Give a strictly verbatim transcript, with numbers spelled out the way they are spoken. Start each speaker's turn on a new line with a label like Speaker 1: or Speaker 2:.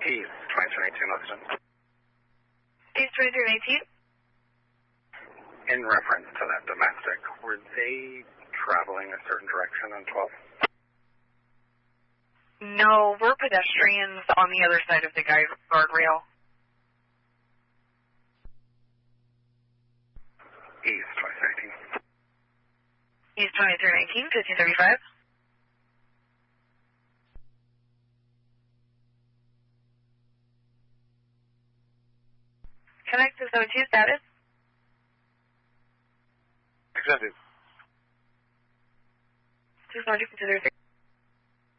Speaker 1: East twenty-two nineteen, Austin.
Speaker 2: East twenty-two nineteen?
Speaker 1: In reference to that domestic, were they traveling a certain direction on twelve?
Speaker 2: No, we're pedestrians on the other side of the guide guardrail.
Speaker 1: East twenty-two nineteen.
Speaker 2: East twenty-three nineteen, fifteen thirty-five. Connect to seven two, status?
Speaker 1: Accepted.
Speaker 2: two seven two, fifteen thirty-three.